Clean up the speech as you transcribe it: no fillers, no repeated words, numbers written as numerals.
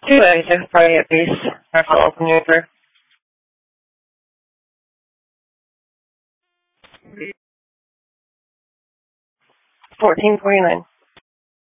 2 86 party at base. Follow up maneuver. 1449.